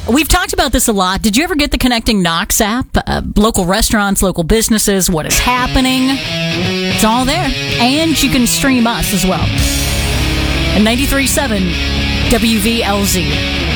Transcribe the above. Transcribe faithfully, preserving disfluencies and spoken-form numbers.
We've talked about this a lot. Did you ever get the Connecting Knox app? Uh, local restaurants, local businesses, what is happening. It's all there. And you can stream us as well. And ninety-three point seven W V L Z.